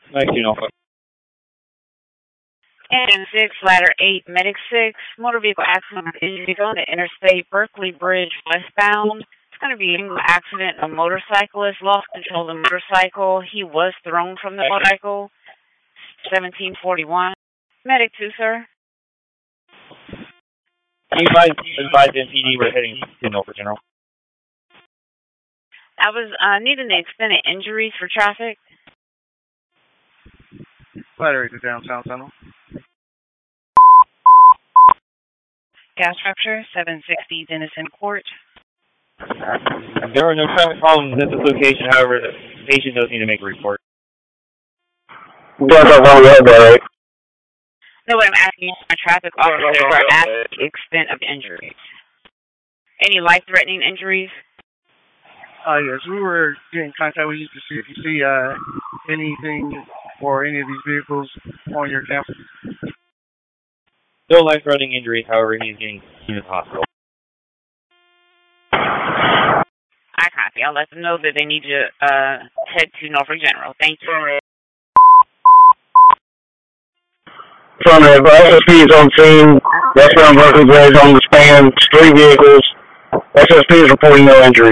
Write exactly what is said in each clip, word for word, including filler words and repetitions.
Mike two Norfolk. And six, ladder eight, medic six, motor vehicle accident on the Interstate Berkeley Bridge westbound. It's going to be an accident. A motorcyclist lost control of the motorcycle. He was thrown from the motorcycle. seventeen forty-one. Medic two, sir. You advise, advise N P D we're heading to Norfolk General. I was uh, needing the extended injuries for traffic. Ladder eight to downtown tunnel. Gas rupture, seven sixty Denison Court. There are no traffic problems at this location, however, the patient does need to make a report. Does that wrong road there, right? No, what I'm asking is my traffic officer at the extent of injuries. Any life-threatening injuries? Uh, yes, we were getting contact with you to see if you see uh, anything or any of these vehicles on your campus. No life-threatening injuries, however, he's getting to the hospital. I copy. I'll let them know that they need to uh, head to Norfolk General. Thank you. Affirmative. S S P is on scene. Westbound Berkeley Bridge on the span. Three vehicles. S S P is reporting no injuries.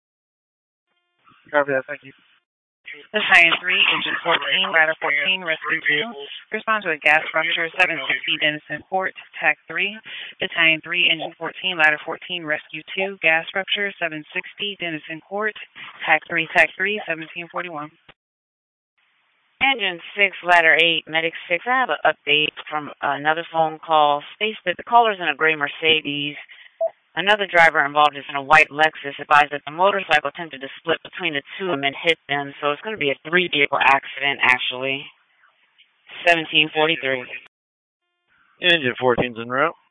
Copy that. Thank you. Battalion three, Engine fourteen, Ladder fourteen, Rescue two. Respond to a gas rupture, seven sixty Denison Court, Tac three. Battalion three, Engine fourteen, Ladder fourteen, Rescue two. Gas rupture, seven sixty Denison Court, Tac three, Tac three, seventeen forty-one. Engine six, Ladder eight, Medic six. I have an update from another phone call. States that the caller's in a gray Mercedes. Another driver involved is in a white Lexus. Advised that the motorcycle attempted to split between the two of them and hit them. So it's going to be a three-vehicle accident, actually. seventeen forty-three. Engine fourteen's en route.